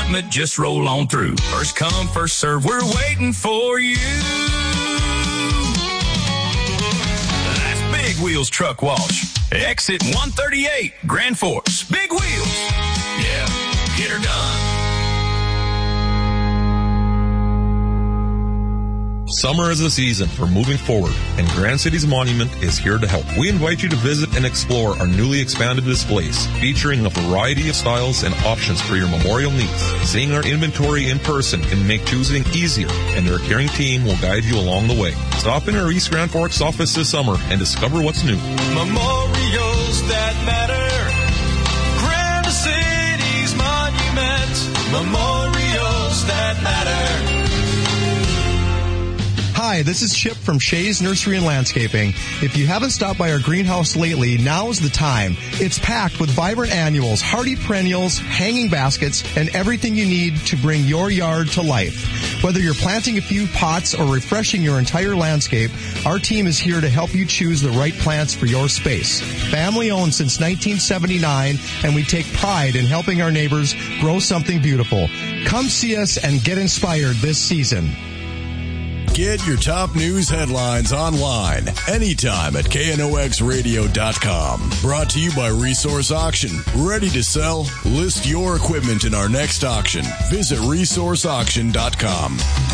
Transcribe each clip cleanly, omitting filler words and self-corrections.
equipment, just roll on through. First come, first serve, we're waiting for you. That's Big Wheels Truck Wash. Exit 138, Grand Forks. Big Wheels. Yeah, get her done. Summer is the season for moving forward, and Grand Cities Monument is here to help. We invite you to visit and explore our newly expanded displays, featuring a variety of styles and options for your memorial needs. Seeing our inventory in person can make choosing easier, and their caring team will guide you along the way. Stop in our East Grand Forks office this summer and discover what's new. Memorials that matter. Grand Cities Monument. Memorials that matter. Hi, this is Chip from Shays Nursery and Landscaping. If you haven't stopped by our greenhouse lately, now's the time. It's packed with vibrant annuals, hardy perennials, hanging baskets, and everything you need to bring your yard to life. Whether you're planting a few pots or refreshing your entire landscape, our team is here to help you choose the right plants for your space. Family owned since 1979, and we take pride in helping our neighbors grow something beautiful. Come see us and get inspired this season. Get your top news headlines online anytime at KNOXradio.com. Brought to you by Resource Auction. Ready to sell? List your equipment in our next auction. Visit resourceauction.com.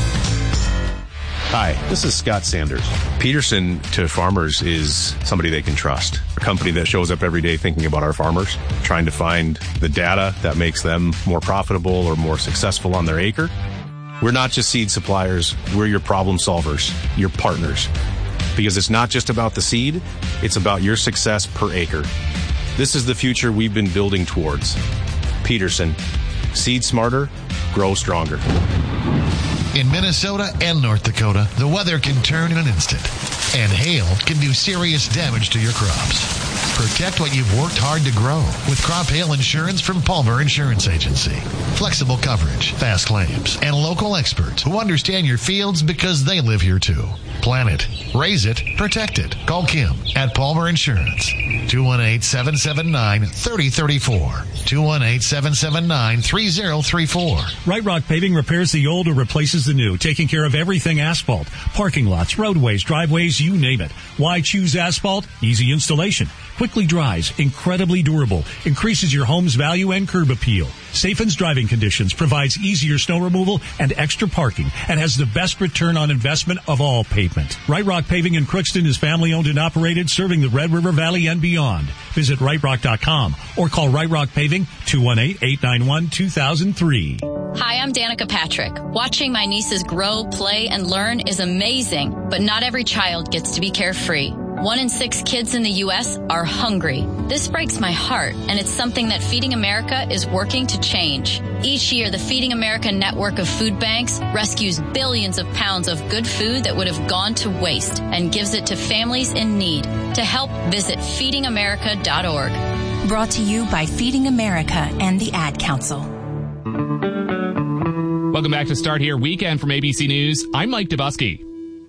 Hi, this is Scott Sanders. Peterson to farmers is somebody they can trust. A company that shows up every day thinking about our farmers, trying to find the data that makes them more profitable or more successful on their acre. We're not just seed suppliers, we're your problem solvers, your partners. Because it's not just about the seed, it's about your success per acre. This is the future we've been building towards. Peterson, seed smarter, grow stronger. In Minnesota and North Dakota, the weather can turn in an instant, and hail can do serious damage to your crops. Protect what you've worked hard to grow with crop hail insurance from Palmer Insurance Agency. Flexible coverage, fast claims, and local experts who understand your fields because they live here too. Plan it, raise it, protect it. Call Kim at Palmer Insurance. 218-779-3034. 218-779-3034. Right Rock Paving repairs the old or replaces the new, taking care of everything asphalt, parking lots, roadways, driveways, you name it. Why choose asphalt? Easy installation. Quickly dries, incredibly durable, increases your home's value and curb appeal. Safens driving conditions, provides easier snow removal and extra parking, and has the best return on investment of all pavement. Right Rock Paving in Crookston is family owned and operated, serving the Red River Valley and beyond. Visit rightrock.com or call Right Rock Paving 218-891-2003. Hi, I'm Danica Patrick. Watching my nieces grow, play, and learn is amazing, but not every child gets to be carefree. 1 in 6 kids in the U.S. are hungry. This breaks my heart, and it's something that Feeding America is working to change. Each year, the Feeding America network of food banks rescues billions of pounds of good food that would have gone to waste and gives it to families in need. To help, visit feedingamerica.org. Brought to you by Feeding America and the Ad Council. Welcome back to Start Here Weekend from ABC News. I'm Mike Dubusky.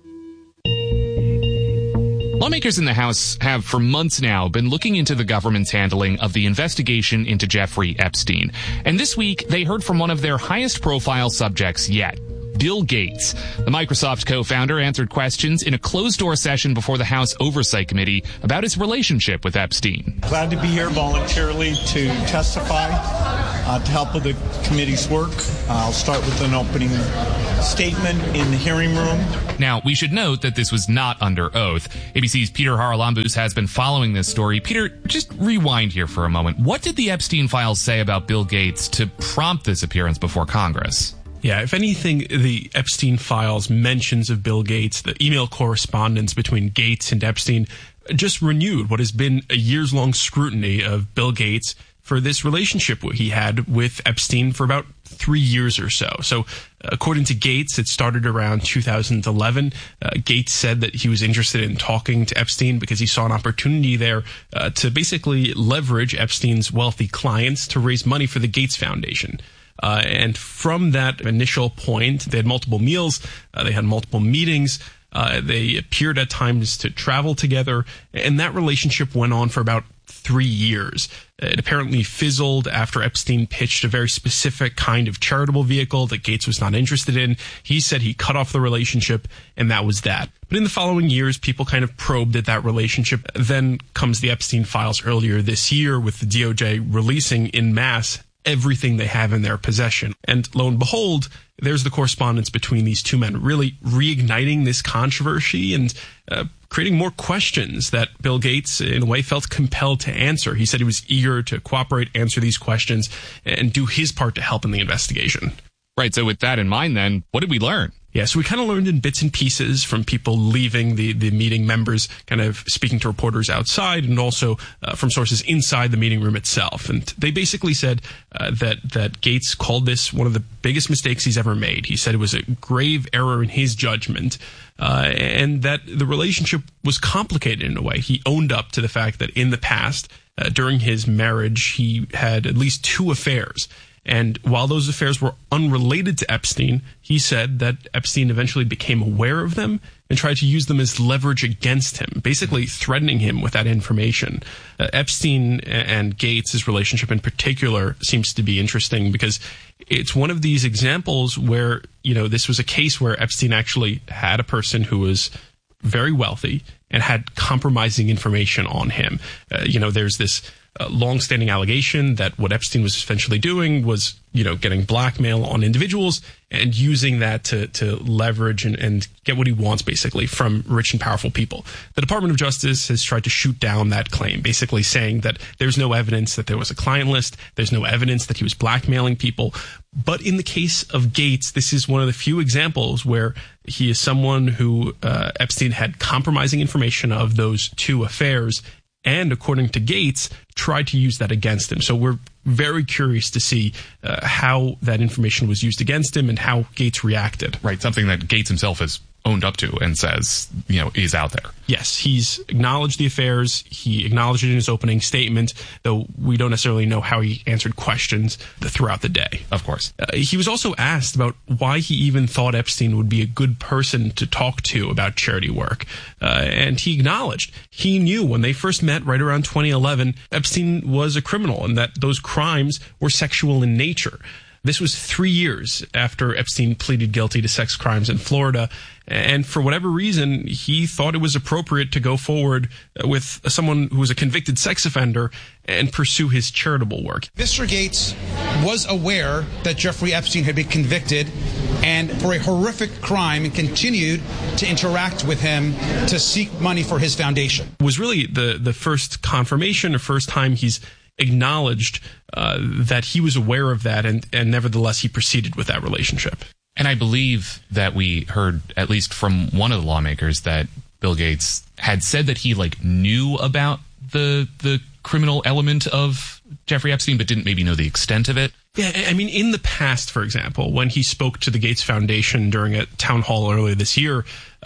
Lawmakers in the House have for months now been looking into the government's handling of the investigation into Jeffrey Epstein. And this week, they heard from one of their highest profile subjects yet, Bill Gates. The Microsoft co-founder answered questions in a closed-door session before the House Oversight Committee about his relationship with Epstein. Glad to be here voluntarily to testify, to help with the committee's work. I'll start with an opening statement in the hearing room. Now, we should note that this was not under oath. ABC's Peter Haralambous has been following this story. Peter, just rewind here for a moment. What did the Epstein files say about Bill Gates to prompt this appearance before Congress? Yeah, if anything, the Epstein files mentions of Bill Gates, the email correspondence between Gates and Epstein, just renewed what has been a years-long scrutiny of Bill Gates for this relationship he had with Epstein for about 3 years or so. So according to Gates, it started around 2011. Gates said that he was interested in talking to Epstein because he saw an opportunity there to basically leverage Epstein's wealthy clients to raise money for the Gates Foundation. And from that initial point, they had multiple meals, they had multiple meetings, they appeared at times to travel together, and that relationship went on for about 3 years. It apparently fizzled after Epstein pitched a very specific kind of charitable vehicle that Gates was not interested in. He said he cut off the relationship, and that was that. But in the following years, people kind of probed at that relationship. Then comes the Epstein files earlier this year, with the DOJ releasing en masse everything they have in their possession. And lo and behold, there's the correspondence between these two men, really reigniting this controversy and creating more questions that Bill Gates, in a way, felt compelled to answer. He said he was eager to cooperate, answer these questions, and do his part to help in the investigation. Right, so with that in mind then, what did we learn? Yeah, so we kind of learned in bits and pieces from people leaving the meeting, members kind of speaking to reporters outside, and also from sources inside the meeting room itself. And they basically said that Gates called this one of the biggest mistakes he's ever made. He said it was a grave error in his judgment, and that the relationship was complicated in a way. He owned up to the fact that in the past, during his marriage, he had at least 2 affairs. And while those affairs were unrelated to Epstein, he said that Epstein eventually became aware of them and tried to use them as leverage against him, basically threatening him with that information. Epstein and Gates' relationship in particular seems to be interesting because it's one of these examples where, this was a case where Epstein actually had a person who was very wealthy and had compromising information on him. There's this long-standing allegation that what Epstein was essentially doing was, getting blackmail on individuals and using that to leverage and get what he wants, basically, from rich and powerful people. The Department of Justice has tried to shoot down that claim, basically saying that there's no evidence that there was a client list, there's no evidence that he was blackmailing people. But in the case of Gates, this is one of the few examples where he is someone who Epstein had compromising information of those 2 affairs, and according to Gates, tried to use that against him. So we're very curious to see how that information was used against him and how Gates reacted. Right, something that Gates himself has owned up to and says, is out there. Yes, he's acknowledged the affairs. He acknowledged it in his opening statement, though we don't necessarily know how he answered questions throughout the day. Of course. He was also asked about why he even thought Epstein would be a good person to talk to about charity work. And he acknowledged he knew when they first met right around 2011, Epstein was a criminal and that those crimes were sexual in nature. This was 3 years after Epstein pleaded guilty to sex crimes in Florida. And for whatever reason, he thought it was appropriate to go forward with someone who was a convicted sex offender and pursue his charitable work. Mr. Gates was aware that Jeffrey Epstein had been convicted and for a horrific crime and continued to interact with him to seek money for his foundation. It was really the first confirmation or first time he's acknowledged that he was aware of that, and nevertheless he proceeded with that relationship. And I believe that we heard, at least from one of the lawmakers, that Bill Gates had said that he knew about the criminal element of Jeffrey Epstein, but didn't maybe know the extent of it. Yeah, I mean, in the past, for example, when he spoke to the Gates Foundation during a town hall earlier this year,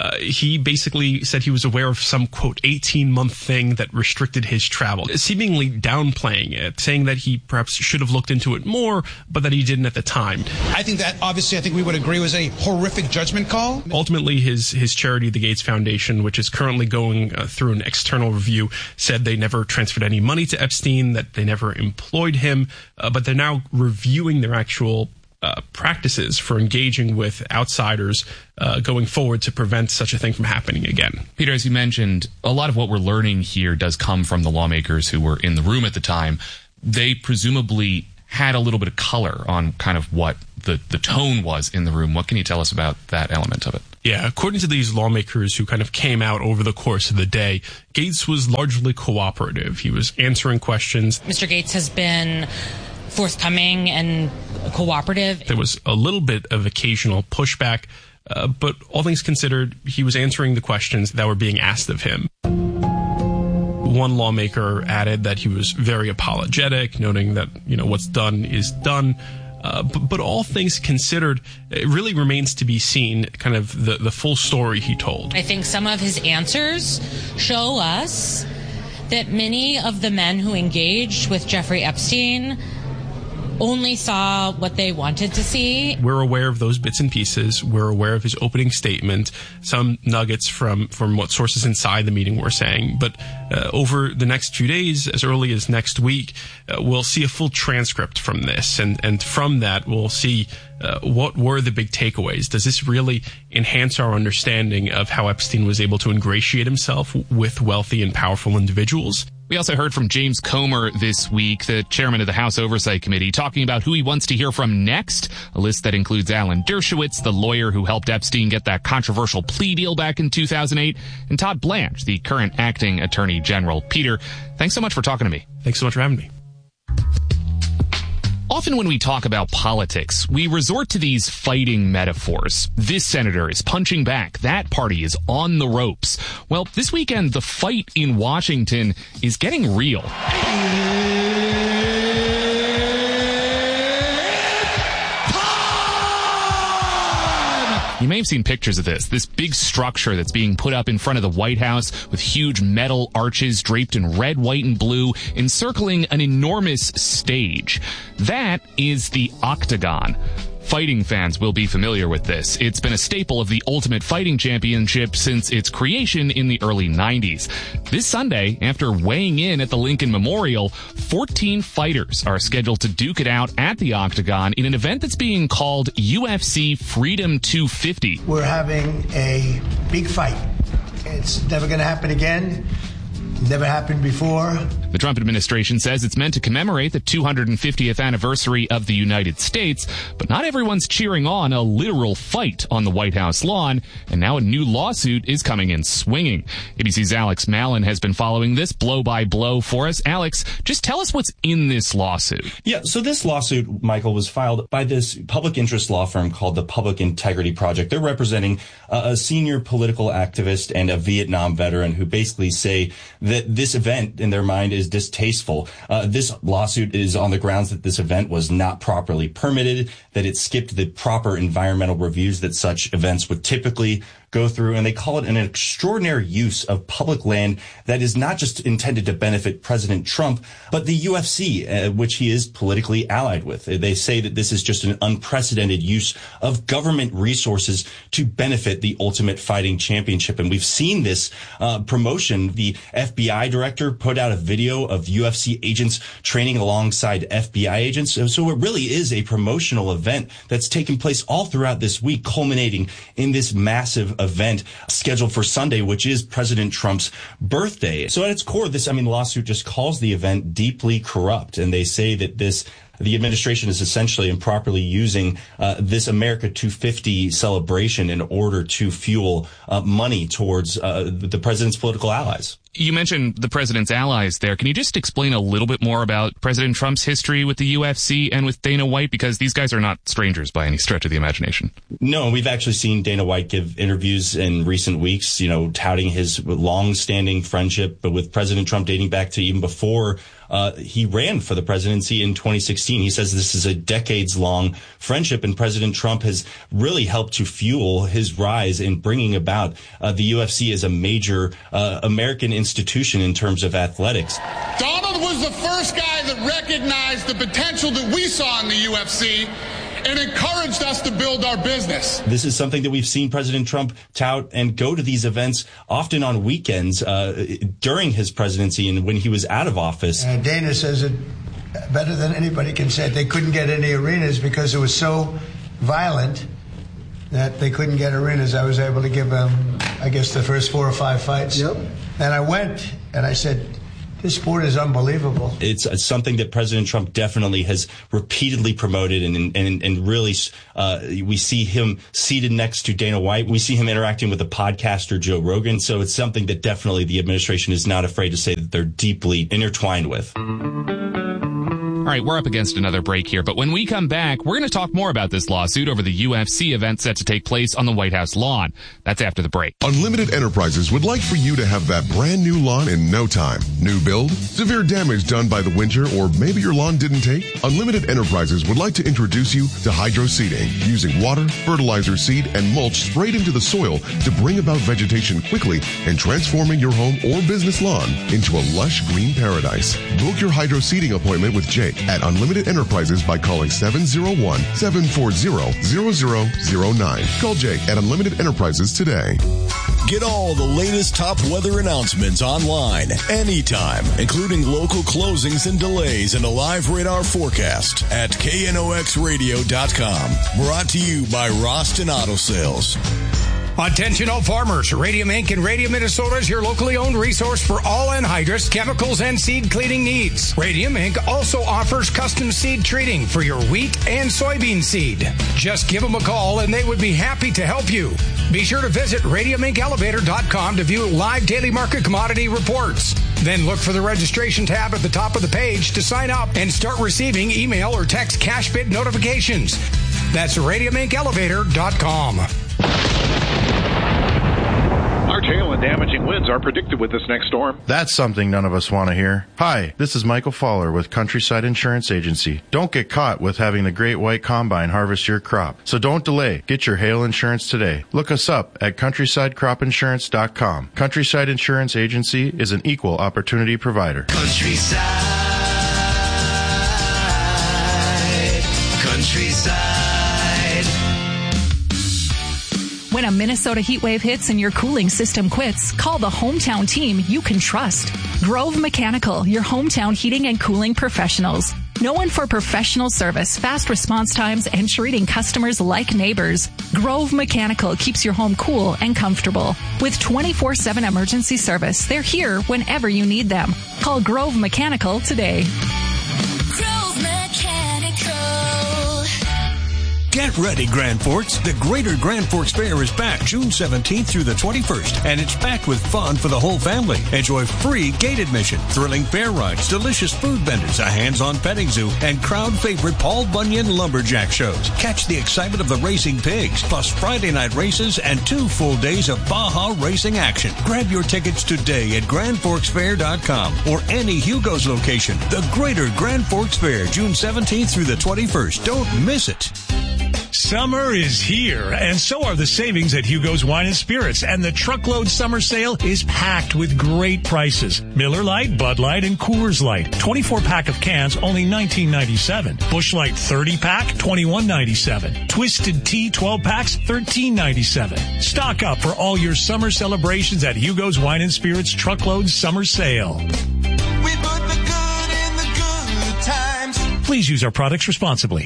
he basically said he was aware of some, quote, 18-month thing that restricted his travel, seemingly downplaying it, saying that he perhaps should have looked into it more, but that he didn't at the time. I think that, obviously, I think we would agree was a horrific judgment call. Ultimately, his charity, the Gates Foundation, which is currently going through an external review, said they never transferred any money to Epstein, that they never employed him, but they're now reviewing their actual practices for engaging with outsiders going forward to prevent such a thing from happening again. Peter, as you mentioned, a lot of what we're learning here does come from the lawmakers who were in the room at the time. They presumably had a little bit of color on kind of what the tone was in the room. What can you tell us about that element of it? Yeah, according to these lawmakers who kind of came out over the course of the day, Gates was largely cooperative. He was answering questions. Mr. Gates has been forthcoming and cooperative. There was a little bit of occasional pushback, but all things considered, he was answering the questions that were being asked of him. One lawmaker added that he was very apologetic, noting that, what's done is done. But all things considered, it really remains to be seen kind of the full story he told. I think some of his answers show us that many of the men who engaged with Jeffrey Epstein only saw what they wanted to see. We're aware of those bits and pieces. We're aware of his opening statement, some nuggets from what sources inside the meeting were saying. But over the next few days, as early as next week, we'll see a full transcript from this. And from that, we'll see what were the big takeaways. Does this really enhance our understanding of how Epstein was able to ingratiate himself with wealthy and powerful individuals? We also heard from James Comer this week, the chairman of the House Oversight Committee, talking about who he wants to hear from next, a list that includes Alan Dershowitz, the lawyer who helped Epstein get that controversial plea deal back in 2008, and Todd Blanche, the current acting attorney general. Peter, thanks so much for talking to me. Thanks so much for having me. Often when we talk about politics, we resort to these fighting metaphors. This senator is punching back. That party is on the ropes. Well, this weekend, the fight in Washington is getting real. You may have seen pictures of this big structure that's being put up in front of the White House with huge metal arches draped in red, white, and blue, encircling an enormous stage. That is the Octagon. Fighting fans will be familiar with this. It's been a staple of the Ultimate Fighting Championship since its creation in the early 90s. This Sunday, after weighing in at the Lincoln Memorial, 14 fighters are scheduled to duke it out at the Octagon in an event that's being called UFC Freedom 250. We're having a big fight. It's never going to happen again. Never happened before. The Trump administration says it's meant to commemorate the 250th anniversary of the United States, but not everyone's cheering on a literal fight on the White House lawn, and now a new lawsuit is coming in swinging. ABC's Alex Malin has been following this blow by blow for us. Alex, just tell us what's in this lawsuit. Yeah, so this lawsuit, Michael, was filed by this public interest law firm called the Public Integrity Project. They're representing a senior political activist and a Vietnam veteran who basically say that this event, in their mind, is distasteful. This lawsuit is on the grounds that this event was not properly permitted, that it skipped the proper environmental reviews that such events would typically go through, and they call it an extraordinary use of public land that is not just intended to benefit President Trump, but the UFC, which he is politically allied with. They say that this is just an unprecedented use of government resources to benefit the Ultimate Fighting Championship. And we've seen this promotion. The FBI director put out a video of UFC agents training alongside FBI agents. So it really is a promotional event that's taken place all throughout this week, culminating in this massive event scheduled for Sunday, which is President Trump's birthday. So at its core, this lawsuit just calls the event deeply corrupt. And they say that the administration is essentially improperly using this America 250 celebration in order to fuel money towards the president's political allies. You mentioned the president's allies there. Can you just explain a little bit more about President Trump's history with the UFC and with Dana White? Because these guys are not strangers by any stretch of the imagination. No, we've actually seen Dana White give interviews in recent weeks, touting his long-standing friendship with President Trump dating back to even before he ran for the presidency in 2016. He says this is a decades-long friendship, and President Trump has really helped to fuel his rise in bringing about the UFC as a major American institution in terms of athletics. Donald was the first guy that recognized the potential that we saw in the UFC and encouraged us to build our business. This is something that we've seen President Trump tout and go to these events often on weekends during his presidency and when he was out of office. Dana says it better than anybody can say it. They couldn't get any arenas because it was so violent that they couldn't get arenas. I was able to give them, I guess, the first 4 or 5 fights. Yep. And I went and I said, this sport is unbelievable. It's something that President Trump definitely has repeatedly promoted, and really we see him seated next to Dana White. We see him interacting with the podcaster Joe Rogan. So it's something that definitely the administration is not afraid to say that they're deeply intertwined with. All right, we're up against another break here, but when we come back, we're going to talk more about this lawsuit over the UFC event set to take place on the White House lawn. That's after the break. Unlimited Enterprises would like for you to have that brand new lawn in no time. New build, severe damage done by the winter, or maybe your lawn didn't take? Unlimited Enterprises would like to introduce you to hydro seeding, using water, fertilizer, seed, and mulch sprayed into the soil to bring about vegetation quickly and transforming your home or business lawn into a lush green paradise. Book your hydro seeding appointment with Jay Jake at Unlimited Enterprises by calling 701-740-0009. Call Jake at Unlimited Enterprises today. Get all the latest top weather announcements online, anytime, including local closings and delays and a live radar forecast at knoxradio.com. Brought to you by Roston Auto Sales. Attention all farmers. Radium Inc. and Radium Minnesota is your locally owned resource for all anhydrous, chemicals, and seed cleaning needs. Radium Inc. also offers custom seed treating for your wheat and soybean seed. Just give them a call and they would be happy to help you. Be sure to visit radiumincelevator.com to view live daily market commodity reports. Then look for the registration tab at the top of the page to sign up and start receiving email or text cash bid notifications. That's radiumincelevator.com. Large hail and damaging winds are predicted with this next storm. That's something none of us want to hear. Hi, this is Michael Fowler with Countryside Insurance Agency. Don't get caught with having the Great White Combine harvest your crop. So don't delay. Get your hail insurance today. Look us up at CountrysideCropInsurance.com. Countryside Insurance Agency is an equal opportunity provider. Countryside. When a Minnesota heat wave hits and your cooling system quits, call the hometown team you can trust. Grove Mechanical, your hometown heating and cooling professionals. Known for professional service, fast response times, and treating customers like neighbors, Grove Mechanical keeps your home cool and comfortable. With 24/7 emergency service, they're here whenever you need them. Call Grove Mechanical today. Grove Mechanical. Get ready, Grand Forks. The Greater Grand Forks Fair is back June 17th through the 21st, and it's packed with fun for the whole family. Enjoy free gate admission, thrilling fair rides, delicious food vendors, a hands-on petting zoo, and crowd favorite Paul Bunyan lumberjack shows. Catch the excitement of the racing pigs, plus Friday night races and 2 full days of Baja racing action. Grab your tickets today at GrandForksFair.com or any Hugo's location. The Greater Grand Forks Fair, June 17th through the 21st. Don't miss it. Summer is here, and so are the savings at Hugo's Wine and Spirits, and the truckload summer sale is packed with great prices. Miller Lite, Bud Light, and Coors Light. 24-pack of cans, only $19.97. Busch Light 30-pack, $21.97. Twisted Tea 12-packs, $13.97. Stock up for all your summer celebrations at Hugo's Wine and Spirits truckload summer sale. We put the good in the good times. Please use our products responsibly.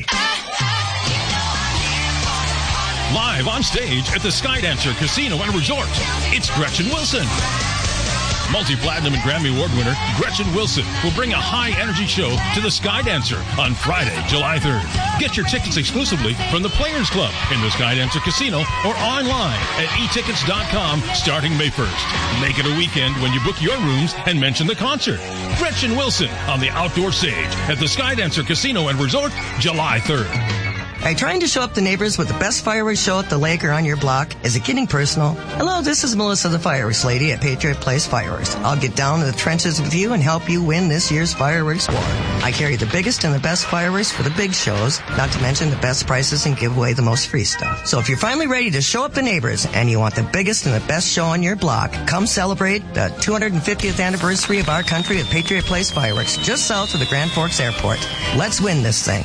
Live on stage at the Skydancer Casino and Resort, it's Gretchen Wilson. Multi-platinum and Grammy Award winner Gretchen Wilson will bring a high-energy show to the Skydancer on Friday, July 3rd. Get your tickets exclusively from the Players Club in the Skydancer Casino or online at etickets.com starting May 1st. Make it a weekend when you book your rooms and mention the concert. Gretchen Wilson on the outdoor stage at the Skydancer Casino and Resort, July 3rd. Are you trying to show up the neighbors with the best fireworks show at the lake or on your block? Is it getting personal? Hello, this is Melissa the Fireworks Lady at Patriot Place Fireworks. I'll get down to the trenches with you and help you win this year's fireworks war. I carry the biggest and the best fireworks for the big shows, not to mention the best prices and give away the most free stuff. So if you're finally ready to show up the neighbors and you want the biggest and the best show on your block, come celebrate the 250th anniversary of our country at Patriot Place Fireworks, just south of the Grand Forks Airport. Let's win this thing.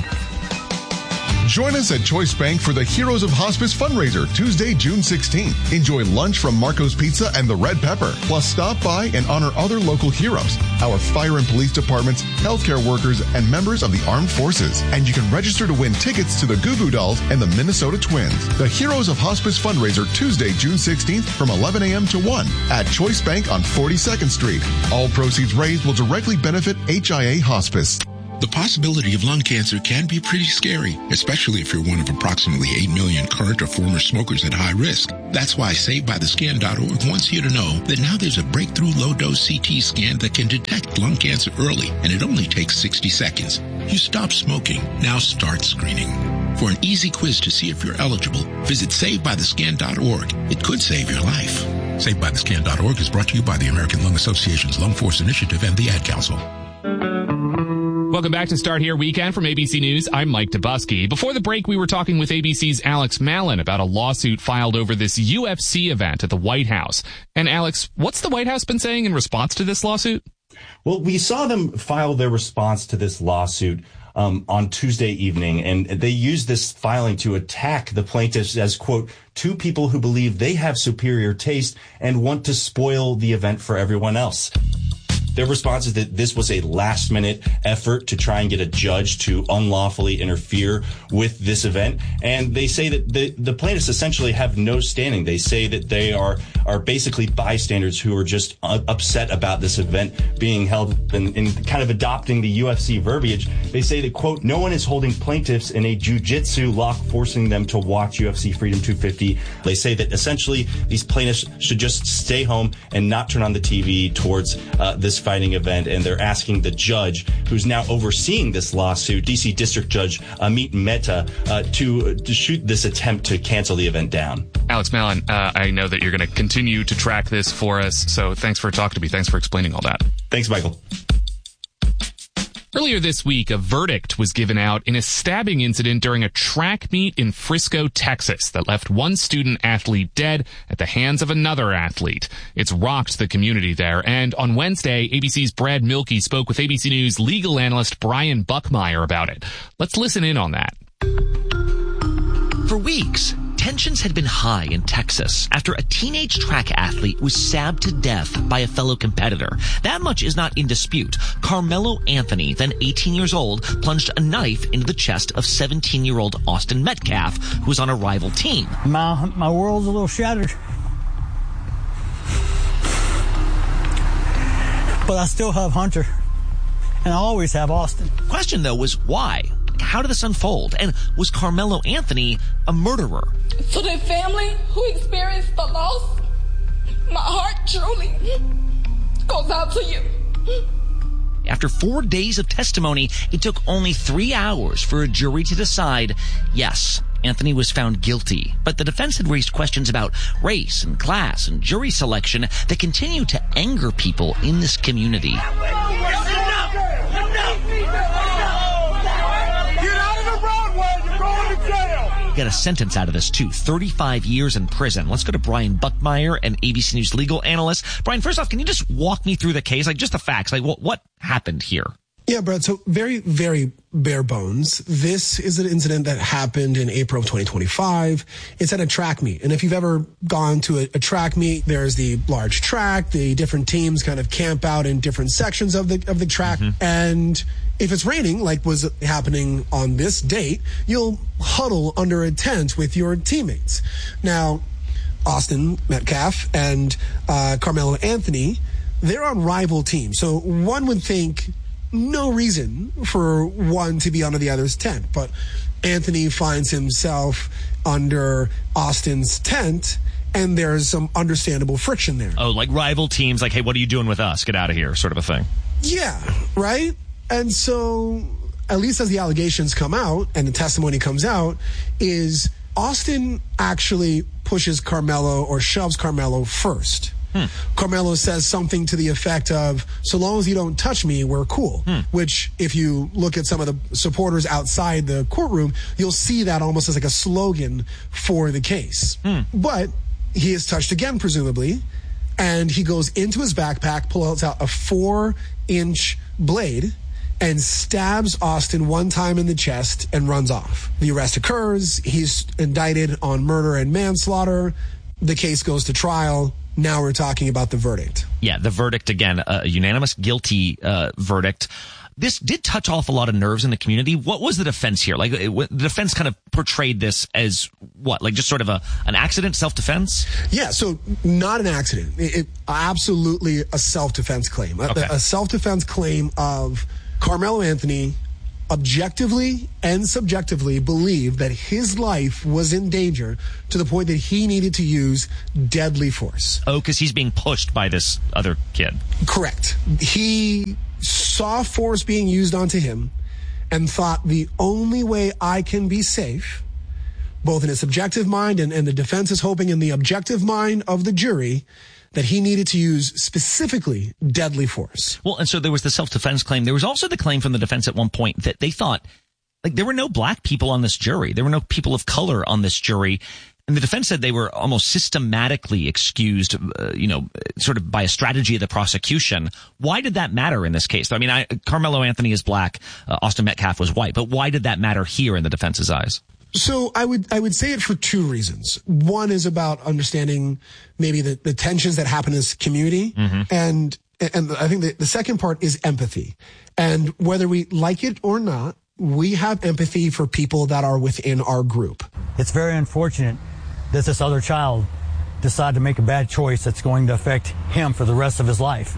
Join us at Choice Bank for the Heroes of Hospice fundraiser, Tuesday, June 16th. Enjoy lunch from Marco's Pizza and the Red Pepper. Plus, stop by and honor other local heroes, our fire and police departments, healthcare workers, and members of the armed forces. And you can register to win tickets to the Goo Goo Dolls and the Minnesota Twins. The Heroes of Hospice fundraiser, Tuesday, June 16th from 11 a.m. to 1 at Choice Bank on 42nd Street. All proceeds raised will directly benefit HIA Hospice. The possibility of lung cancer can be pretty scary, especially if you're one of approximately 8 million current or former smokers at high risk. That's why SaveByTheScan.org wants you to know that now there's a breakthrough low-dose CT scan that can detect lung cancer early, and it only takes 60 seconds. You stop smoking, now start screening. For an easy quiz to see if you're eligible, visit SaveByTheScan.org. It could save your life. SaveByTheScan.org is brought to you by the American Lung Association's Lung Force Initiative and the Ad Council. Welcome back to Start Here Weekend from ABC News. I'm Mike Dubusky. Before the break, we were talking with ABC's Alex Mallon about a lawsuit filed over this UFC event at the White House. And Alex, what's the White House been saying in response to this lawsuit? Well, we saw them file their response to this lawsuit on Tuesday evening, and they used this filing to attack the plaintiffs as, quote, two people who believe they have superior taste and want to spoil the event for everyone else. Their response is that this was a last-minute effort to try and get a judge to unlawfully interfere with this event. And they say that the plaintiffs essentially have no standing. They say that they are basically bystanders who are just upset about this event being held and kind of adopting the UFC verbiage. They say that, quote, no one is holding plaintiffs in a jiu-jitsu lock, forcing them to watch UFC Freedom 250. They say that essentially these plaintiffs should just stay home and not turn on the TV towards this fighting event, and they're asking the judge who's now overseeing this lawsuit, DC District Judge Amit Mehta, to shoot this attempt to cancel the event down. Alex Malin, I know that you're going to continue to track this for us, so thanks for talking to me. Thanks for explaining all that. Thanks, Michael. Earlier this week, a verdict was given out in a stabbing incident during a track meet in Frisco, Texas, that left one student athlete dead at the hands of another athlete. It's rocked the community there, and on Wednesday, ABC's Brad Milkey spoke with ABC News legal analyst Brian Buckmeyer about it. Let's listen in on that. For weeks, tensions had been high in Texas after a teenage track athlete was stabbed to death by a fellow competitor. That much is not in dispute. Carmelo Anthony, then 18 years old, plunged a knife into the chest of 17-year-old Austin Metcalf, who was on a rival team. My world's a little shattered. But I still have Hunter, and I always have Austin. Question, though, was why? How did this unfold? And was Carmelo Anthony a murderer? To the family who experienced the loss, my heart truly goes out to you. After 4 days of testimony, it took only 3 hours for a jury to decide, yes, Anthony was found guilty. But the defense had raised questions about race and class and jury selection that continue to anger people in this community. Got a sentence out of this, too. 35 years in prison. Let's go to Brian Buckmeyer, an ABC News legal analyst. Brian, first off, can you just walk me through the case? Like, just the facts. Like, what happened here? Yeah, Brad. So very, very bare bones. This is an incident that happened in April of 2025. It's at a track meet. And if you've ever gone to a track meet, there's the large track. The different teams kind of camp out in different sections of the track. Mm-hmm. And if it's raining, like was happening on this date, you'll huddle under a tent with your teammates. Now, Austin Metcalf and Carmelo Anthony, they're on rival teams. So one would think no reason for one to be under the other's tent. But Anthony finds himself under Austin's tent, and there's some understandable friction there. Oh, like rival teams, like, hey, what are you doing with us? Get out of here, sort of a thing. Yeah, right? And so, at least as the allegations come out and the testimony comes out, is Austin actually pushes Carmelo or shoves Carmelo first. Carmelo says something to the effect of, so long as you don't touch me, we're cool. Which, if you look at some of the supporters outside the courtroom, you'll see that almost as like a slogan for the case. But he is touched again, presumably, and he goes into his backpack, pulls out a 4-inch blade, and stabs Austin one time in the chest and runs off. The arrest occurs. He's indicted on murder and manslaughter. The case goes to trial. Now we're talking about the verdict. Yeah, the verdict, again, a unanimous guilty verdict. This did touch off a lot of nerves in the community. What was the defense here? Like, the defense kind of portrayed this as what? Like just sort of an accident, self-defense? Yeah, so not an accident. It absolutely a self-defense claim. Okay. A self-defense claim of Carmelo Anthony objectively and subjectively believed that his life was in danger to the point that he needed to use deadly force. Oh, because he's being pushed by this other kid. Correct. He saw force being used onto him and thought the only way I can be safe, both in his subjective mind and the defense is hoping in the objective mind of the jury, that he needed to use specifically deadly force. Well, and so there was the self-defense claim. There was also the claim from the defense at one point that they thought, like, there were no black people on this jury. There were no people of color on this jury. And the defense said they were almost systematically excused, sort of by a strategy of the prosecution. Why did that matter in this case? I mean, Carmelo Anthony is black, Austin Metcalf was white, but why did that matter here in the defense's eyes? So I would say it for two reasons. One is about understanding maybe the tensions that happen in this community. And I think the second part is empathy. And whether we like it or not, we have empathy for people that are within our group. It's very unfortunate that this other child decided to make a bad choice that's going to affect him for the rest of his life.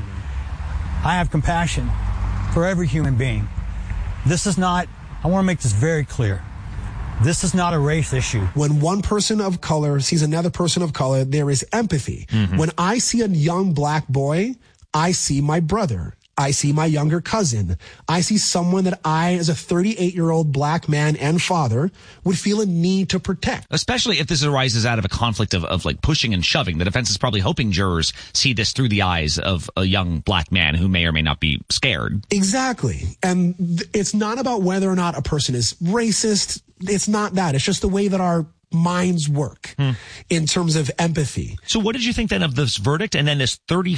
I have compassion for every human being. This is not, I want to make this very clear. This is not a race issue. When one person of color sees another person of color, there is empathy. When I see a young black boy, I see my brother. I see my younger cousin. I see someone that I, as a 38-year-old black man and father, would feel a need to protect. Especially if this arises out of a conflict of like pushing and shoving. The defense is probably hoping jurors see this through the eyes of a young black man who may or may not be scared. Exactly. And it's not about whether or not a person is racist. It's not that. It's just the way that our minds work in terms of empathy. So what did you think then of this verdict and then this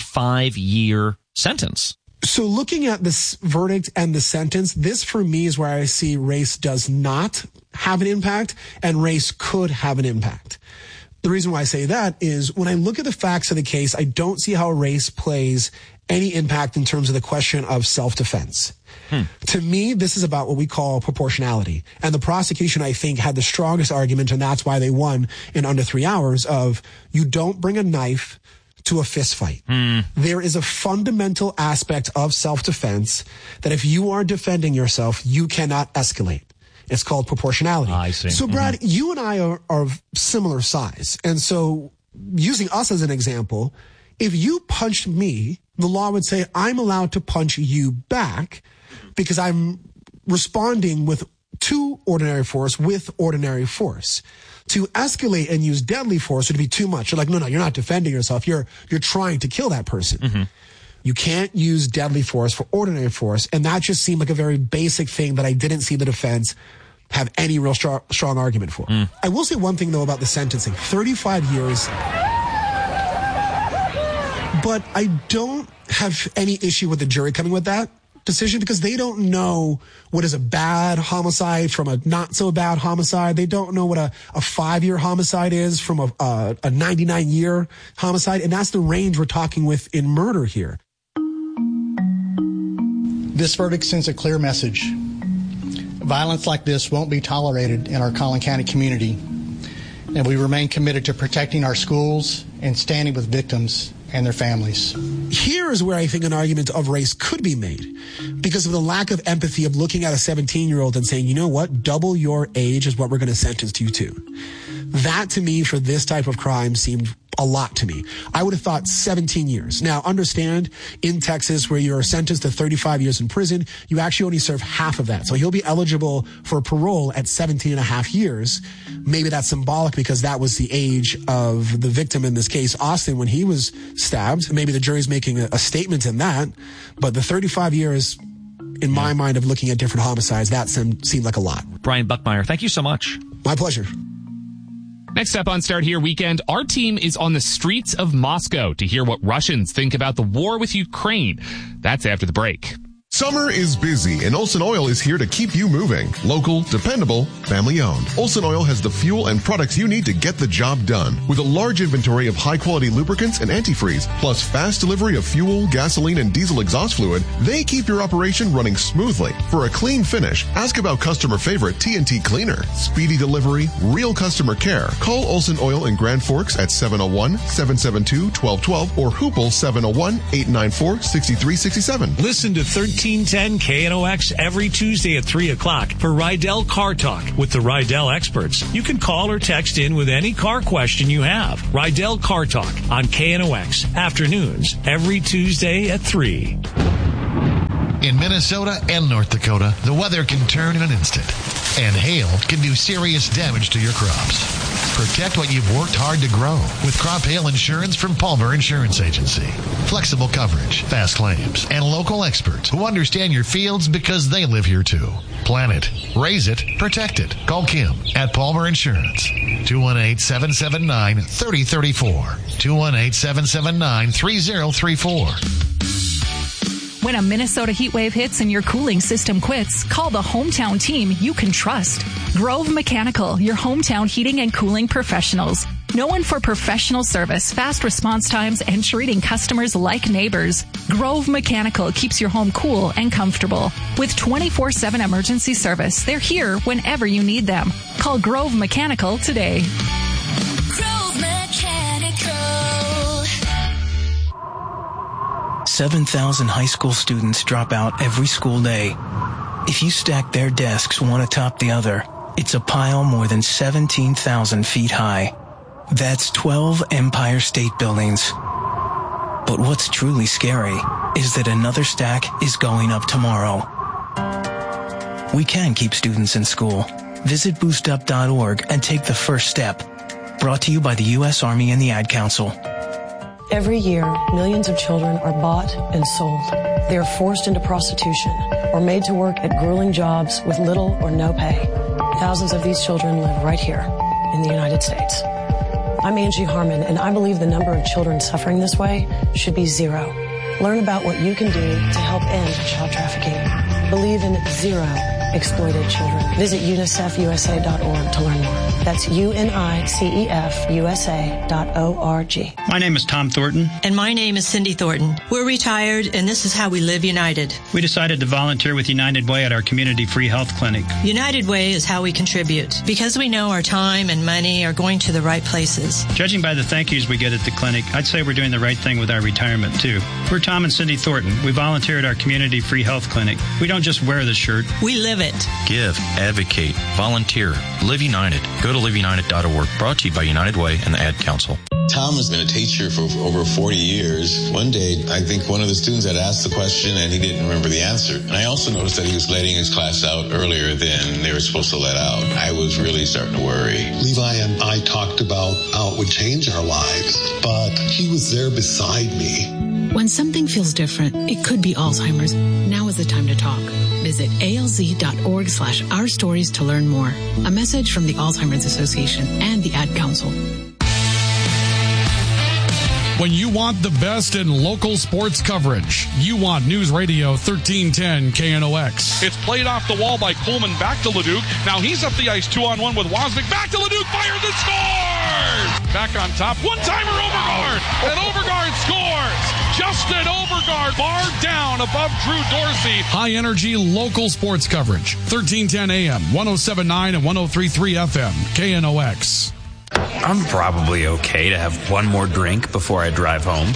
35-year sentence? So looking at this verdict and the sentence, this for me is where I see race does not have an impact and race could have an impact. The reason why I say that is when I look at the facts of the case, I don't see how race plays any impact in terms of the question of self-defense. To me, this is about what we call proportionality. And the prosecution, I think, had the strongest argument, and that's why they won in under 3 hours, of you don't bring a knife to a fist fight. There is a fundamental aspect of self-defense that if you are defending yourself, you cannot escalate. It's called proportionality. I see. So, Brad, you and I are of similar size. And so using us as an example, if you punched me, the law would say I'm allowed to punch you back because I'm responding to ordinary force with ordinary force. To escalate and use deadly force would be too much. You're like, no, you're not defending yourself. You're trying to kill that person. You can't use deadly force for ordinary force. And that just seemed like a very basic thing that I didn't see the defense have any real strong argument for. I will say one thing, though, about the sentencing. 35 years. But I don't have any issue with the jury coming with that decision because they don't know what is a bad homicide from a not so bad homicide. They don't know what a 5-year homicide is from a 99-year homicide. And that's the range we're talking with in murder here. This verdict sends a clear message. Violence like this won't be tolerated in our Collin County community. And we remain committed to protecting our schools and standing with victims and their families. Here is where I think an argument of race could be made because of the lack of empathy of looking at a 17-year-old and saying, you know what, double your age is what we're going to sentence you to. That to me for this type of crime seemed a lot to me. I would have thought 17 years. Now, understand, in Texas, where you're sentenced to 35 years in prison, you actually only serve half of that. So he'll be eligible for parole at 17 and a half years. Maybe that's symbolic because that was the age of the victim in this case, Austin, when he was stabbed. Maybe the jury's making a statement in that. But the 35 years, in my mind, of looking at different homicides, that seemed like a lot. Brian Buckmeyer, thank you so much. My pleasure. Next up on Start Here Weekend, our team is on the streets of Moscow to hear what Russians think about the war with Ukraine. That's after the break. Summer is busy, and Olsen Oil is here to keep you moving. Local, dependable, family-owned. Olsen Oil has the fuel and products you need to get the job done. With a large inventory of high-quality lubricants and antifreeze, plus fast delivery of fuel, gasoline, and diesel exhaust fluid, they keep your operation running smoothly. For a clean finish, ask about customer favorite TNT Cleaner. Speedy delivery, real customer care. Call Olsen Oil in Grand Forks at 701-772-1212 or Hoople 701-894-6367. Listen to 1310 KNOX every Tuesday at 3 o'clock for Rydell Car Talk with the Rydell experts. You can call or text in with any car question you have. Rydell Car Talk on KNOX afternoons every Tuesday at 3. In Minnesota and North Dakota, the weather can turn in an instant, and hail can do serious damage to your crops. Protect what you've worked hard to grow with crop hail insurance from Palmer Insurance Agency. Flexible coverage, fast claims, and local experts who understand your fields because they live here too. Plan it, raise it, protect it. Call Kim at Palmer Insurance. 218-779-3034. 218-779-3034. When a Minnesota heat wave hits and your cooling system quits, call the hometown team you can trust. Grove Mechanical, your hometown heating and cooling professionals. Known for professional service, fast response times, and treating customers like neighbors. Grove Mechanical keeps your home cool and comfortable. With 24/7 emergency service, they're here whenever you need them. Call Grove Mechanical today. Grove Mechanical. 7,000 high school students drop out every school day. If you stack their desks one atop the other, it's a pile more than 17,000 feet high. That's 12 Empire State Buildings. But what's truly scary is that another stack is going up tomorrow. We can keep students in school. Visit boostup.org and take the first step. Brought to you by the U.S. Army and the Ad Council. Every year, millions of children are bought and sold. They are forced into prostitution or made to work at grueling jobs with little or no pay. Thousands of these children live right here in the United States. I'm Angie Harmon, and I believe the number of children suffering this way should be zero. Learn about what you can do to help end child trafficking. Believe in zero exploited children. Visit UNICEFUSA.org to learn more. That's UNICEFUSA.org. My name is Tom Thornton. And my name is Cindy Thornton. We're retired, and this is how we live united. We decided to volunteer with United Way at our community free health clinic. United Way is how we contribute, because we know our time and money are going to the right places. Judging by the thank yous we get at the clinic, I'd say we're doing the right thing with our retirement, too. We're Tom and Cindy Thornton. We volunteer at our community free health clinic. We don't just wear the shirt. We live it. Give, advocate, volunteer, live united. Go to liveunited.org. Brought to you by United Way and the Ad Council. Tom has been a teacher for over 40 years. One day, I think one of the students had asked the question and he didn't remember the answer. And I also noticed that he was letting his class out earlier than they were supposed to let out. I was really starting to worry. Levi and I talked about how it would change our lives, but he was there beside me. When something feels different, it could be Alzheimer's. Now is the time to talk. Visit alz.org/ourstories to learn more. A message from the Alzheimer's Association and the Ad Council. When you want the best in local sports coverage, you want News Radio 1310 KNOX. It's played off the wall by Coleman back to Leduc. Now he's up the ice 2-on-1 with Wozniak. Back to Leduc, fires and scores! Back on top, one-timer Overgaard, and Overgaard scores! Justin Overgaard barred down above Drew Dorsey. High-energy local sports coverage. 1310 AM, 107.9 and 103.3 FM, KNOX. I'm probably okay to have one more drink before I drive home.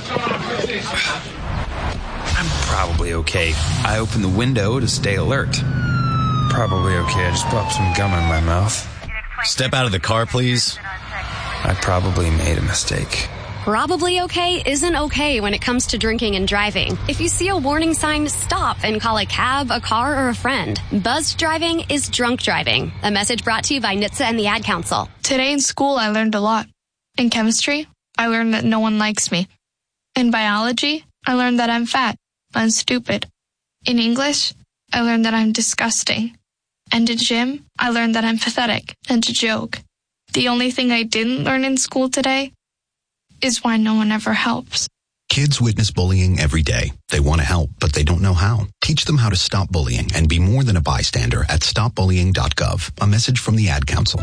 I'm probably okay. I open the window to stay alert. Probably okay. I just popped some gum in my mouth. Step out of the car, please. I probably made a mistake. Probably okay isn't okay when it comes to drinking and driving. If you see a warning sign, stop and call a cab, a car, or a friend. Buzzed driving is drunk driving. A message brought to you by NHTSA and the Ad Council. Today in school, I learned a lot. In chemistry, I learned that no one likes me. In biology, I learned that I'm fat and stupid. In English, I learned that I'm disgusting. And in gym, I learned that I'm pathetic and a joke. The only thing I didn't learn in school today is why no one ever helps. Kids witness bullying every day. They want to help, but they don't know how. Teach them how to stop bullying and be more than a bystander at stopbullying.gov. A message from the Ad Council.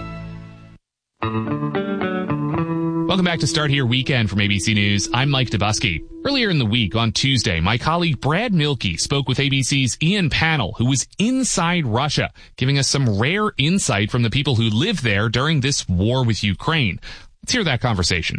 Welcome back to Start Here Weekend from ABC News. I'm Mike Dubusky. Earlier in the week, on Tuesday, my colleague Brad Mielke spoke with ABC's Ian Pannell, who was inside Russia, giving us some rare insight from the people who live there during this war with Ukraine. Let's hear that conversation.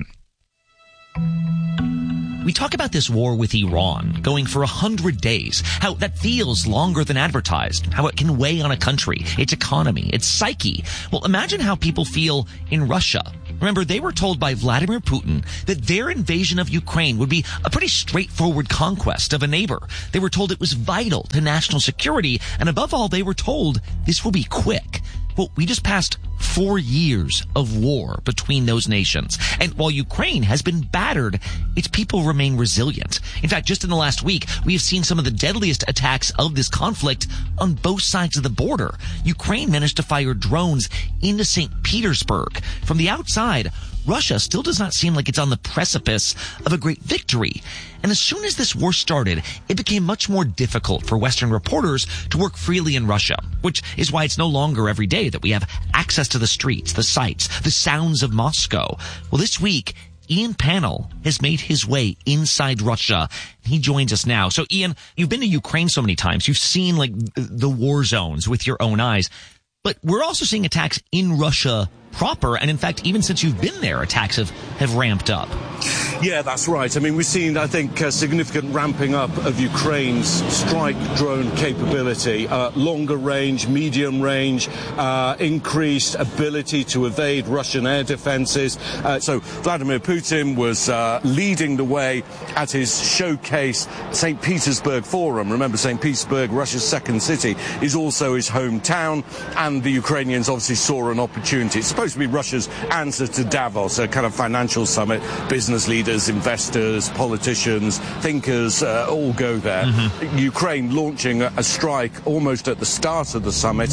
We talk about this war with Iran going for 100 days, how that feels longer than advertised, how it can weigh on a country, its economy, its psyche. Well, imagine how people feel in Russia. Remember, they were told by Vladimir Putin that their invasion of Ukraine would be a pretty straightforward conquest of a neighbor. They were told it was vital to national security, and above all, they were told this will be quick. Well, we just passed 4 years of war between those nations. And while Ukraine has been battered, its people remain resilient. In fact, just in the last week, we have seen some of the deadliest attacks of this conflict on both sides of the border. Ukraine managed to fire drones into St. Petersburg. From the outside, Russia still does not seem like it's on the precipice of a great victory. And as soon as this war started, it became much more difficult for Western reporters to work freely in Russia, which is why it's no longer every day that we have access to the streets, the sights, the sounds of Moscow. Well, this week, Ian Pannell has made his way inside Russia. He joins us now. So, Ian, you've been to Ukraine so many times. You've seen, like, the war zones with your own eyes. But we're also seeing attacks in Russia proper, and in fact, even since you've been there, attacks have ramped up. Yeah, that's right. I mean, we've seen, I think, a significant ramping up of Ukraine's strike drone capability, longer range, medium range, increased ability to evade Russian air defenses. So Vladimir Putin was leading the way at his showcase St. Petersburg Forum. Remember, St. Petersburg, Russia's second city, is also his hometown, and the Ukrainians obviously saw an opportunity. It's supposed to be Russia's answer to Davos, a kind of financial summit. Business leaders, investors, politicians, thinkers all go there. Mm-hmm. Ukraine launching a strike almost at the start of the summit,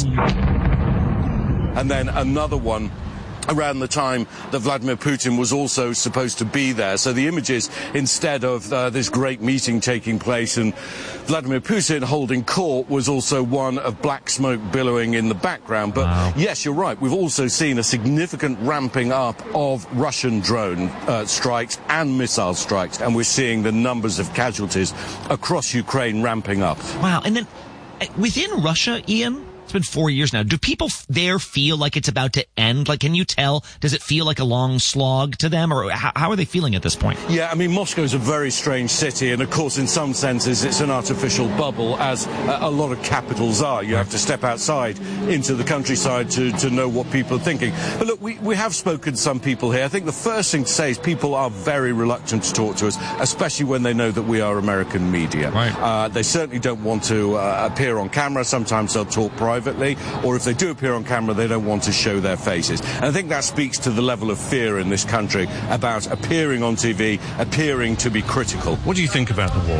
and then another one around the time that Vladimir Putin was also supposed to be there. So the images, instead of this great meeting taking place and Vladimir Putin holding court, was also one of black smoke billowing in the background. But yes, you're right. We've also seen a significant ramping up of Russian drone strikes and missile strikes, and we're seeing the numbers of casualties across Ukraine ramping up. Wow. And then within Russia, Ian, it's been 4 years now. Do people there feel like it's about to end? Like, can you tell? Does it feel like a long slog to them, or how are they feeling at this point? Yeah, I mean, Moscow's a very strange city, and of course, in some senses, it's an artificial bubble, as a lot of capitals are. You have to step outside into the countryside to know what people are thinking. But look, we have spoken to some people here. I think the first thing to say is people are very reluctant to talk to us, especially when they know that we are American media. Right. They certainly don't want to appear on camera. Sometimes they'll talk privately, or if they do appear on camera, they don't want to show their faces. And I think that speaks to the level of fear in this country about appearing on TV, appearing to be critical. What do you think about the war?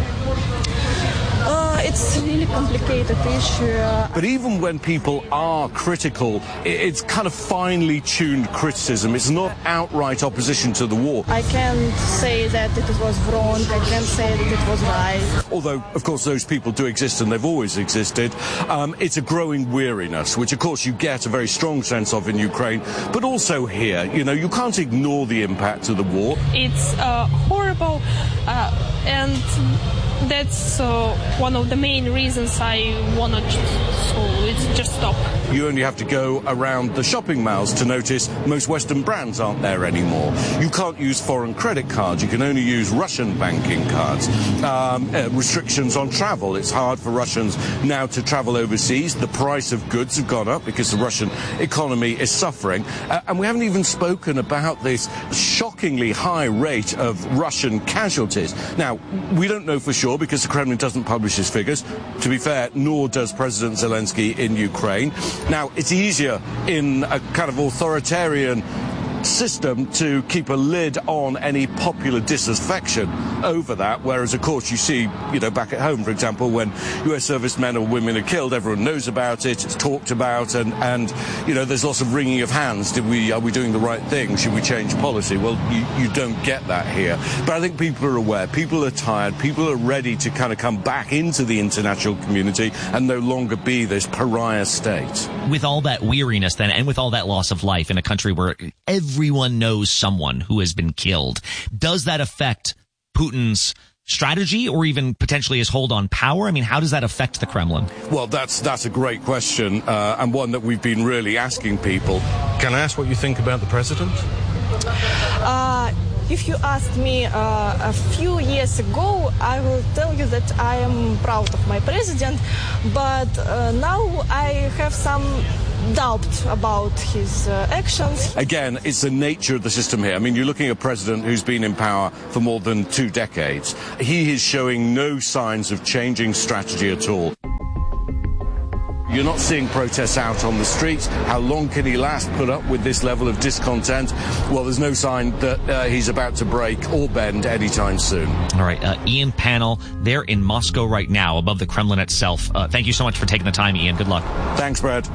It's a really complicated issue. But even when people are critical, it's kind of finely tuned criticism. It's not outright opposition to the war. I can't say that it was wrong. I can't say that it was right. Although, of course, those people do exist and they've always existed. It's a growing weariness, which, of course, you get a very strong sense of in Ukraine, but also here. You know, you can't ignore the impact of the war. It's horrible, and that's one of the main reasons I want to just stop. You only have to go around the shopping malls to notice most Western brands aren't there anymore. You can't use foreign credit cards. You can only use Russian banking cards. Restrictions on travel. It's hard for Russians now to travel overseas. The price of goods have gone up because the Russian economy is suffering. And we haven't even spoken about this shockingly high rate of Russian casualties. Now, we don't know for sure because the Kremlin doesn't publish its figures. To be fair, nor does President Zelensky in Ukraine. Now, it's easier in a kind of authoritarian system to keep a lid on any popular disaffection over that, whereas of course you see, you know, back at home, for example, when US servicemen or women are killed, everyone knows about it, it's talked about, and you know, there's lots of wringing of hands. Are we doing the right thing? Should we change policy? Well, you don't get that here. But I think people are aware, people are tired, people are ready to kind of come back into the international community and no longer be this pariah state. With all that weariness then, and with all that loss of life in a country where everyone knows someone who has been killed, does that affect Putin's strategy or even potentially his hold on power? I mean, how does that affect the Kremlin? Well, that's a great question, and one that we've been really asking people. Can I ask what you think about the president? If you asked me a few years ago, I will tell you that I am proud of my president, but now I have some doubt about his actions. Again, it's the nature of the system here. I mean, you're looking at a president who's been in power for more than 2 decades. He is showing no signs of changing strategy at all. You're not seeing protests out on the streets. How long can he last put up with this level of discontent? Well, there's no sign that he's about to break or bend anytime soon. All right, Ian Pannell, they're in Moscow right now, above the Kremlin itself. Thank you so much for taking the time, Ian. Good luck. Thanks, Brad.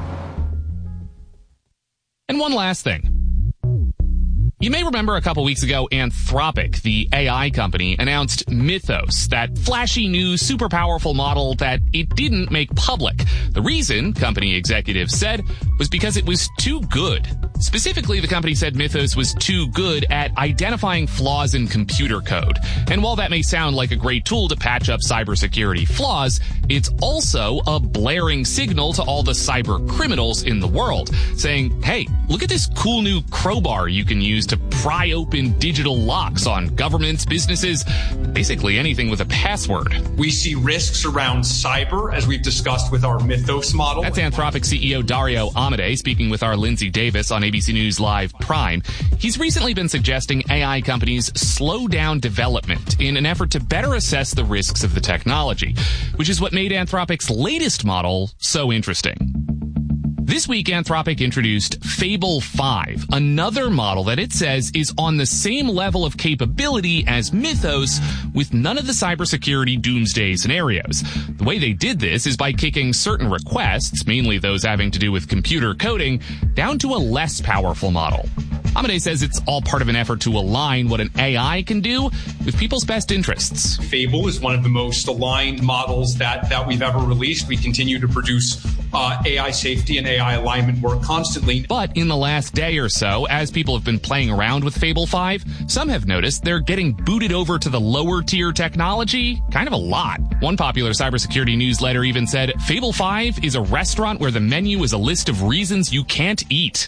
And one last thing. You may remember a couple weeks ago, Anthropic, the AI company, announced Mythos, that flashy new super powerful model that it didn't make public. The reason, company executives said, was because it was too good. Specifically, the company said Mythos was too good at identifying flaws in computer code. And while that may sound like a great tool to patch up cybersecurity flaws, it's also a blaring signal to all the cyber criminals in the world, saying, hey, look at this cool new crowbar you can use to pry open digital locks on governments, businesses, basically anything with a password. We see risks around cyber, as we've discussed with our Mythos model. That's Anthropic CEO Dario Amodei speaking with our Lindsay Davis on ABC News Live Prime. He's recently been suggesting AI companies slow down development in an effort to better assess the risks of the technology, which is what made Anthropic's latest model so interesting. This week, Anthropic introduced Fable 5, another model that it says is on the same level of capability as Mythos, with none of the cybersecurity doomsday scenarios. The way they did this is by kicking certain requests, mainly those having to do with computer coding, down to a less powerful model. Amodei says it's all part of an effort to align what an AI can do with people's best interests. Fable is one of the most aligned models that we've ever released. We continue to produce AI safety and AI alignment work constantly. But in the last day or so, as people have been playing around with Fable 5, some have noticed they're getting booted over to the lower tier technology kind of a lot. One popular cybersecurity newsletter even said, Fable 5 is a restaurant where the menu is a list of reasons you can't eat.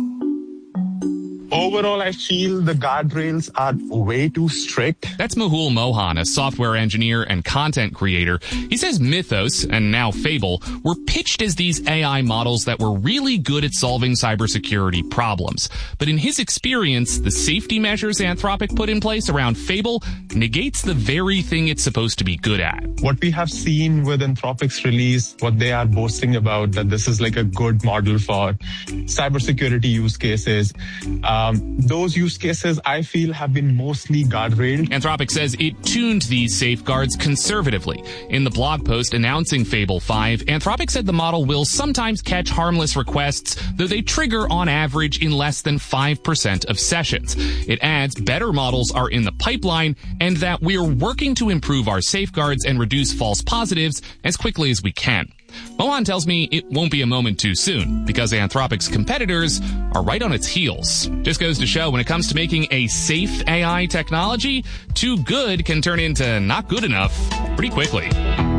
Overall, I feel the guardrails are way too strict. That's Mehul Mohan, a software engineer and content creator. He says Mythos, and now Fable, were pitched as these AI models that were really good at solving cybersecurity problems. But in his experience, the safety measures Anthropic put in place around Fable negates the very thing it's supposed to be good at. What we have seen with Anthropic's release, what they are boasting about, that this is like a good model for cybersecurity use cases. Those use cases, I feel, have been mostly guardrailed. Anthropic says it tuned these safeguards conservatively. In the blog post announcing Fable 5, Anthropic said the model will sometimes catch harmless requests, though they trigger on average in less than 5% of sessions. It adds better models are in the pipeline and that we're working to improve our safeguards and reduce false positives as quickly as we can. Mohan tells me it won't be a moment too soon, because Anthropic's competitors are right on its heels. Just goes to show when it comes to making a safe AI technology, too good can turn into not good enough pretty quickly.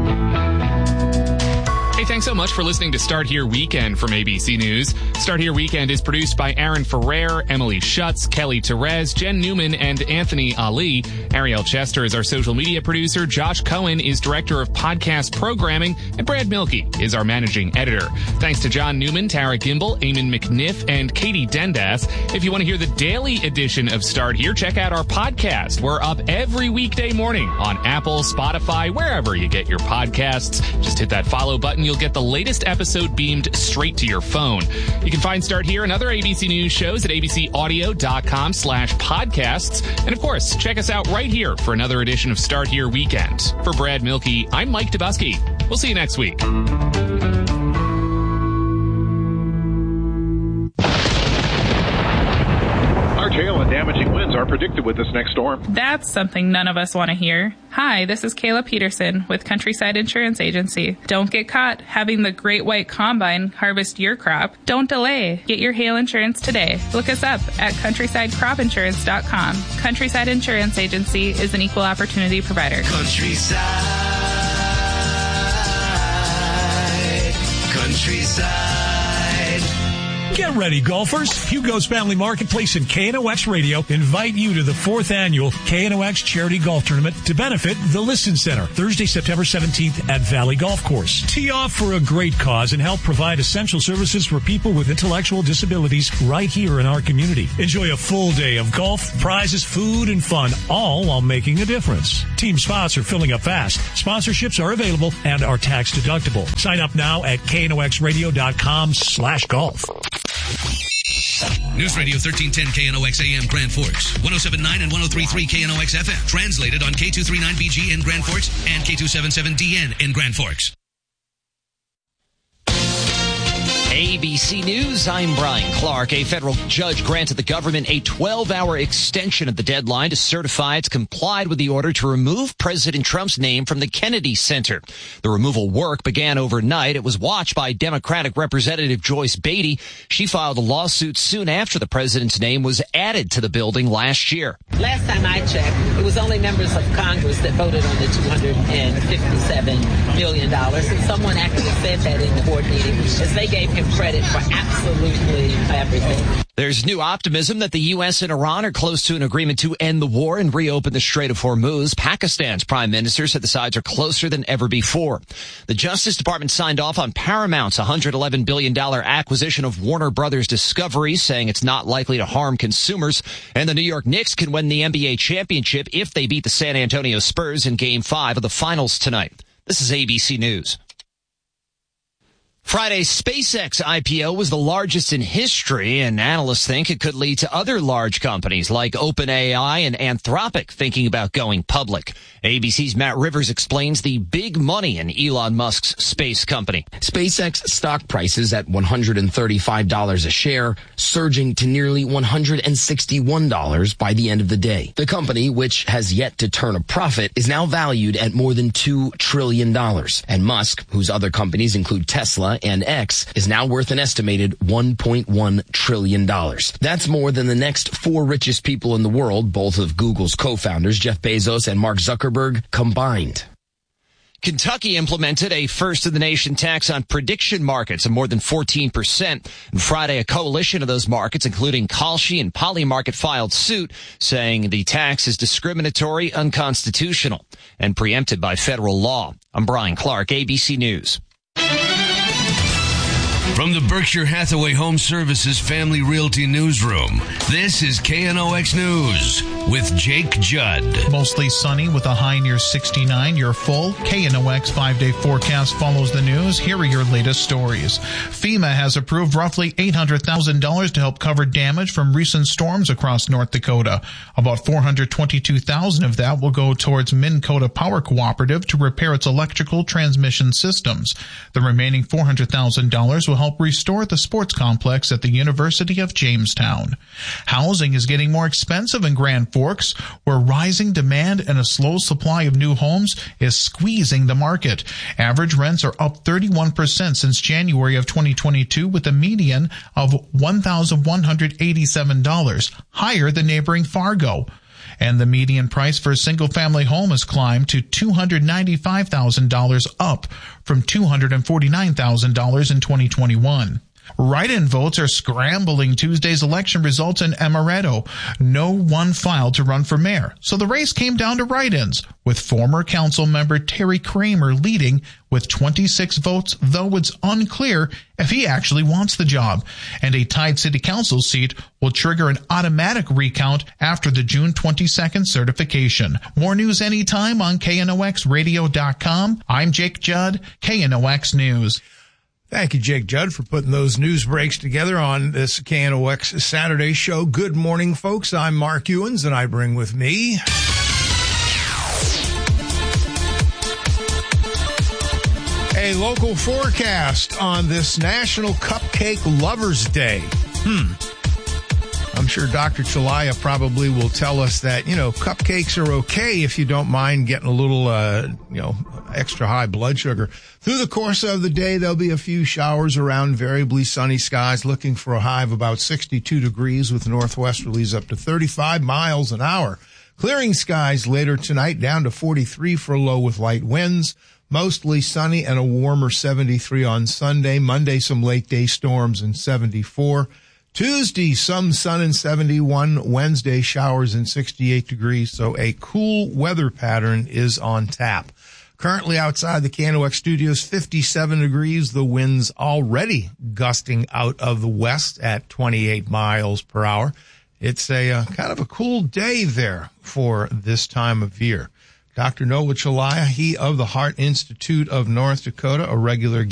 Hey, thanks so much for listening to Start Here Weekend from ABC News. Start Here Weekend is produced by Aaron Ferrer, Emily Schutz, Kelly Therese, Jen Newman, and Anthony Ali. Ariel Chester is our social media producer. Josh Cohen is director of podcast programming. And Brad Milkey is our managing editor. Thanks to John Newman, Tara Gimbel, Eamon McNiff, and Katie Dendas. If you want to hear the daily edition of Start Here, check out our podcast. We're up every weekday morning on Apple, Spotify, wherever you get your podcasts. Just hit that follow button. You'll get the latest episode beamed straight to your phone. You can find Start Here and other ABC News shows at abcaudio.com/podcasts. And of course, check us out right here for another edition of Start Here Weekend. For Brad Milkey, I'm Mike Dubusky. We'll see you next week. Hail and damaging winds are predicted with this next storm. That's something none of us want to hear. Hi, this is Kayla Peterson with Countryside Insurance Agency. Don't get caught having the Great White Combine harvest your crop. Don't delay. Get your hail insurance today. Look us up at CountrysideCropInsurance.com. Countryside Insurance Agency is an equal opportunity provider. Countryside. Get ready, golfers. Hugo's Family Marketplace and KNOX Radio invite you to the 4th annual KNOX Charity Golf Tournament to benefit the Listen Center, Thursday, September 17th at Valley Golf Course. Tee off for a great cause and help provide essential services for people with intellectual disabilities right here in our community. Enjoy a full day of golf, prizes, food, and fun, all while making a difference. Team spots are filling up fast. Sponsorships are available and are tax deductible. Sign up now at knoxradio.com/golf. News Radio 1310 KNOX AM Grand Forks, 107.9 and 103.3 KNOX FM. Translated on K239BG in Grand Forks and K277DN in Grand Forks. ABC News, I'm Brian Clark. A federal judge granted the government a 12-hour extension of the deadline to certify it's complied with the order to remove President Trump's name from the Kennedy Center. The removal work began overnight. It was watched by Democratic Representative Joyce Beatty. She filed a lawsuit soon after the president's name was added to the building last year. Last time I checked, it was only members of Congress that voted on the $257 million. And someone actually said that in the board meeting, as they gave him credit for absolutely everything. There's new optimism that the U.S. and Iran are close to an agreement to end the war and reopen the Strait of Hormuz. Pakistan's prime minister said the sides are closer than ever before. The Justice Department signed off on Paramount's $111 billion acquisition of Warner Brothers Discovery, saying it's not likely to harm consumers. And the New York Knicks can win the NBA championship if they beat the San Antonio Spurs in Game 5 of the finals tonight. This is ABC News. Friday's SpaceX IPO was the largest in history, and analysts think it could lead to other large companies like OpenAI and Anthropic thinking about going public. ABC's Matt Rivers explains the big money in Elon Musk's space company. SpaceX stock prices at $135 a share, surging to nearly $161 by the end of the day. The company, which has yet to turn a profit, is now valued at more than $2 trillion. And Musk, whose other companies include Tesla and X, is now worth an estimated $1.1 trillion. That's more than the next 4 richest people in the world, both of Google's co-founders, Jeff Bezos and Mark Zuckerberg, combined. Kentucky implemented a first-in-the-nation tax on prediction markets of more than 14%. And Friday, a coalition of those markets, including Kalshi and Polymarket, filed suit, saying the tax is discriminatory, unconstitutional, and preempted by federal law. I'm Brian Clark, ABC News. From the Berkshire Hathaway Home Services Family Realty Newsroom, this is KNOX News with Jake Judd. Mostly sunny with a high near 69. Your full KNOX 5-day forecast follows the news. Here are your latest stories. FEMA has approved roughly $800,000 to help cover damage from recent storms across North Dakota. About $422,000 of that will go towards Minn Kota Power Cooperative to repair its electrical transmission systems. The remaining $400,000 will help restore the sports complex at the University of Jamestown. Housing is getting more expensive in Grand Forks, where rising demand and a slow supply of new homes is squeezing the market. Average rents are up 31% since January of 2022, with a median of $1,187, higher than neighboring Fargo. And the median price for a single-family home has climbed to $295,000, up from $249,000 in 2021. Write-in votes are scrambling Tuesday's election results in Amaretto. No one filed to run for mayor, so the race came down to write-ins, with former council member Terry Kramer leading with 26 votes, though it's unclear if he actually wants the job. And a tied city council seat will trigger an automatic recount after the June 22nd certification. More news anytime on KNOXradio.com. I'm Jake Judd, KNOX News. Thank you, Jake Judd, for putting those news breaks together on this KNOX Saturday show. Good morning, folks. I'm Mark Ewens, and I bring with me a local forecast on this National Cupcake Lovers Day. I'm sure Dr. Chalaya probably will tell us that, cupcakes are okay if you don't mind getting a little, extra high blood sugar. Through the course of the day, there'll be a few showers around variably sunny skies, looking for a high of about 62 degrees with northwesterlies up to 35 miles an hour. Clearing skies later tonight, down to 43 for a low with light winds. Mostly sunny and a warmer 73 on Sunday. Monday, some late day storms and 74. Tuesday, some sun and 71. Wednesday, showers and 68 degrees. So a cool weather pattern is on tap. Currently outside the KNOX studios, 57 degrees. The wind's already gusting out of the west at 28 miles per hour. It's a kind of a cool day there for this time of year. Dr. Noah Chelliah, he of the Heart Institute of North Dakota, a regular